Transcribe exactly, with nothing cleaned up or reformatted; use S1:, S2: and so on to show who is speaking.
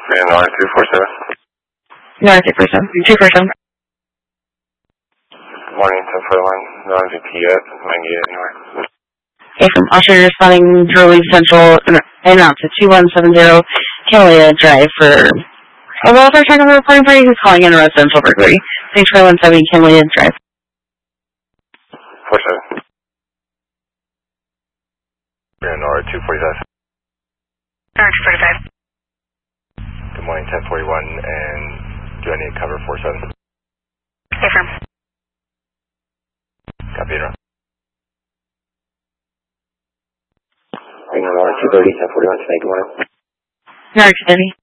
S1: And R two four seven.
S2: No, two four seven. two four seven.
S1: Morning, ten forty-one. No M V P yet. Might get anywhere.
S2: Okay, from Usher responding Drury Central, and out to two one seven zero Camellia Drive for a welfare check on the reporting party who's calling in a residential burglary. six four one seven Camellia Drive.
S1: four seven. And R two forty-five.
S3: R two forty-five.
S1: Good morning, ten forty-one, and do I need cover four seven?
S3: Affirm.
S1: Copy it.
S4: R two thirty, ten forty-one, tonight, good morning.
S2: R two thirty.